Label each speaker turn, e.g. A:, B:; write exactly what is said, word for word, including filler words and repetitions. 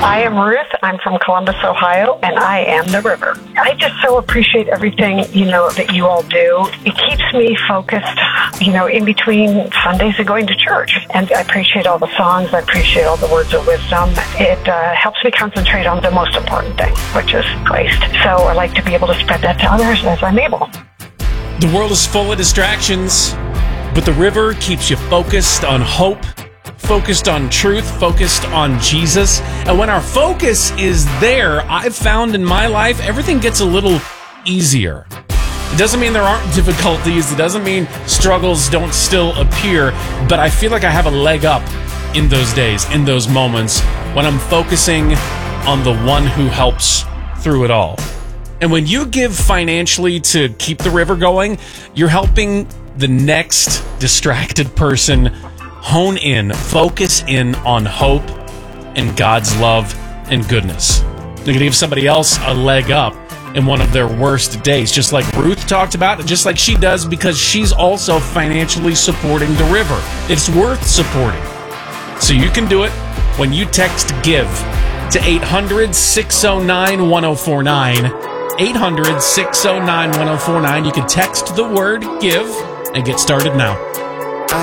A: I am Ruth. I'm from Columbus, Ohio, and I am the river. I just so appreciate everything, you know, that you all do. It keeps me focused, you know, in between Sundays and going to church. And I appreciate all the songs. I appreciate all the words of wisdom. It uh, helps me concentrate on the most important thing, which is Christ. So I like to be able to spread that to others as I'm able.
B: The world is full of distractions, but the river keeps you focused on hope, focused on truth, focused on Jesus. And when our focus is there, I've found in my life, everything gets a little easier. It doesn't mean there aren't difficulties. It doesn't mean struggles don't still appear. But I feel like I have a leg up in those days, in those moments, when I'm focusing on the one who helps through it all. And when you give financially to keep the river going, you're helping the next distracted person hone in, focus in on hope and God's love and goodness. They're going to give somebody else a leg up in one of their worst days, just like Ruth talked about, and just like she does because she's also financially supporting the river. It's worth supporting. So you can do it when you text GIVE to eight hundred, six oh nine, one oh four nine. eight hundred, six oh nine, one oh four nine. You can text the word GIVE and get started now.